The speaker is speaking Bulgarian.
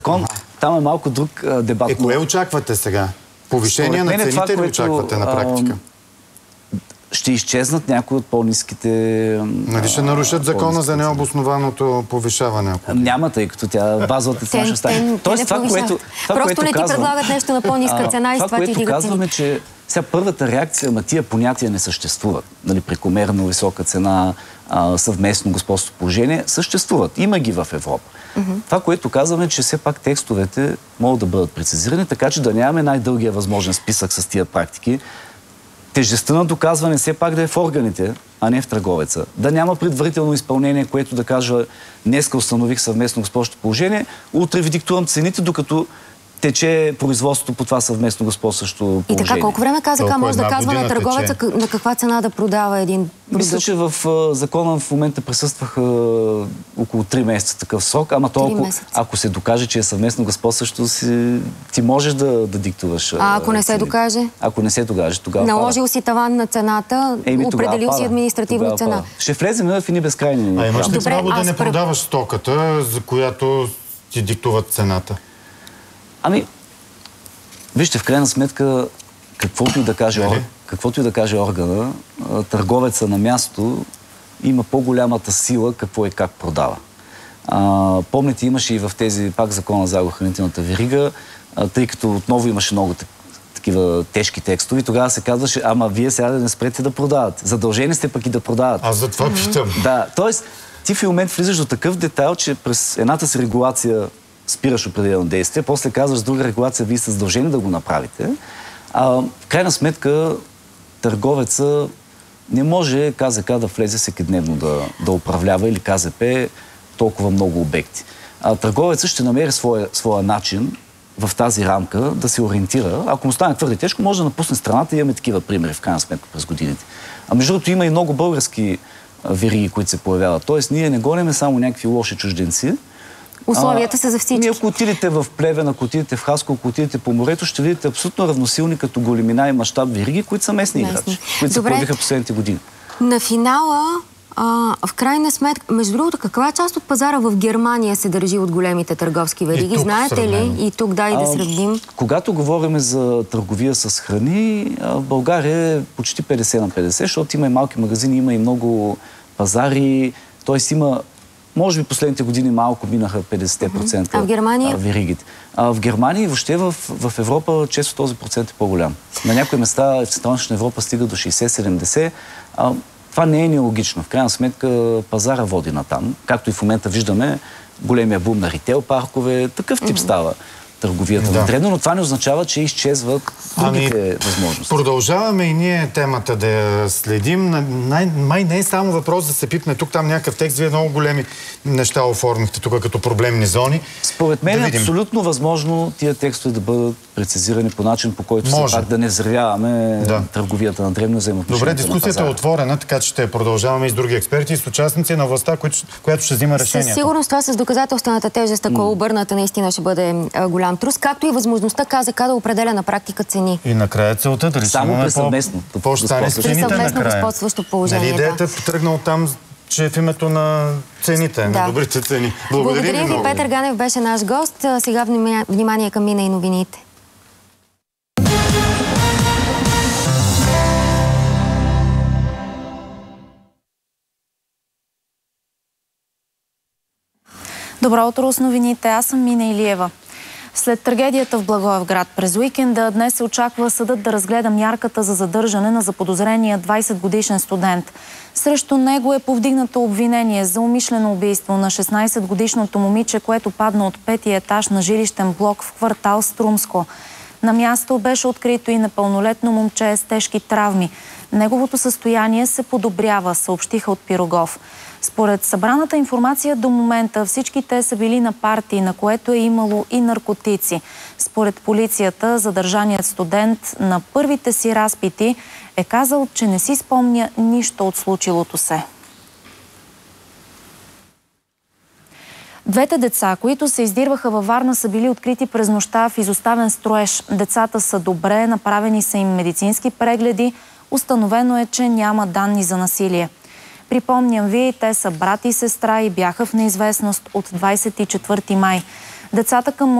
Там е малко друг дебат. Кое очаквате сега? Повишение на цените ли очаквате на практика? Ще изчезнат някои от по-ниските... Нали ще нарушат закона за необоснованото повишаване? Няма, тъй като базовата цена ще стане. Тоест това, което просто не ти предлагат нещо на по-ниска цена и с това ти дигат цените. Че сега първата реакция, тия понятия не съществуват. Нали, прекомерно висока цена, съвместно господство положение, съществуват. Има ги в Европа. Това, което казваме, че все пак текстовете могат да бъдат прецизирани, така че да нямаме най-дългия възможен списък с тия практики. Тежестта на доказване все пак да е в органите, а не в търговеца. Да няма предварително изпълнение, което да кажа днеска установих съвместно господство положение, утре ви диктувам цените, докато тече производството по това съвместно господстващо положение. И така, колко време КЗК може да казва на търговеца на каква цена да продава един продукт? Мисля, че в закона в момента присъстваха около 3 месеца такъв срок, ама то ако се докаже, че е съвместно господстващо, ти можеш да диктуваш. А ако не се докаже? Ако не се докаже, тогава наложил си таван на цената, определил си административна цена. Ще влезем в едни безкрайни. Имаш ли право да не продаваш стоката, за която ти диктуват цената? Вижте, в крайна сметка, каквото и да каже органа, търговеца на място има по-голямата сила какво и как продава. Помните, имаше и в тези, пак закона за агрохранителната верига, тъй като отново имаше много такива тежки текстове, тогава се казваше, ама вие сега да не спрете да продавате. Задължени сте пък и да продавате. Аз за това питам. Да, т.е. ти в момент влизаш до такъв детайл, че през едната си регулация спираш определено действие, после казваш с друга регулация, вие сте задължени да го направите. В крайна сметка, търговеца не може КЗК да влезе всекидневно да управлява или КЗП толкова много обекти. Търговецът ще намери своя начин в тази рамка да се ориентира. Ако му стане твърде тежко, може да напусне страната и имаме такива примери в крайна сметка през годините. Между другото има и много български вериги, които се появяват. Тоест ние не гоним само някакви лоши чужденци. Условията са за всички. Ако отидете в Плевен, ако отидете в Хасково, ако отидете по морето, ще видите абсолютно равносилни като големина и мащаб вериги, които са местни играчи, които се появиха последните години. На финала, в крайна сметка, между другото, каква част от пазара в Германия се държи от големите търговски вериги? Знаете ли? И тук дай да сравним. Когато говорим за търговия с храни, в България е почти 50 на 50, защото има и малки магазини, има и много пазари, т.е. има. Може би последните години малко минаха 50% а в Германия? Веригите. В Германия и въобще в Европа често този процент е по-голям. На някои места в Централна Европа стига до 60-70. Това не е нелогично. В крайна сметка пазара води натам. Както и в момента виждаме големия бум на ритейл паркове. Такъв тип става търговията на дребно, но това не означава, че изчезват другите възможности. Продължаваме и ние темата да я следим. Май не е само въпрос да се пипне тук-там някакъв текст. Вие много големи неща оформихте тук като проблемни зони. Според мен е абсолютно възможно тия текстове да бъдат прецизирани по начин, по който все пак да не взривяваме търговията на дребно взаимоотношението. Добре, дискусията е отворена, така че ще продължаваме и с други експерти и с участници на властта, която ще взима решението. Със сигурност това с доказателствената тежест, ако обърната, наистина ще бъде голям трус, както и възможността КЗК да определя на практика цени. И накрая целта да само при съвместно господстващо положение. Нали идеята е тръгнала там, че в името на цените, на добрите цени. Благодаря ви, Петър Ганев беше наш гост. Сега внимание към Мина и новините. Добро утро с новините. Аз съм Мина Илиева. След трагедията в Благоевград през уикенда днес се очаква съдът да разгледа мярката за задържане на заподозрения 20-годишен студент. Срещу него е повдигнато обвинение за умишлено убийство на 16-годишното момиче, което падна от 5-ти етаж на жилищен блок в квартал Струмско. На място беше открито и непълнолетно момче с тежки травми. Неговото състояние се подобрява, съобщиха от Пирогов. Според събраната информация до момента всички те са били на парти, на което е имало и наркотици. Според полицията, задържаният студент на първите си разпити е казал, че не си спомня нищо от случилото се. Двете деца, които се издирваха във Варна, са били открити през нощта в изоставен строеж. Децата са добре, направени са им медицински прегледи. Установено е, че няма данни за насилие. Припомням ви, те са брат и сестра и бяха в неизвестност от 24 май. Децата към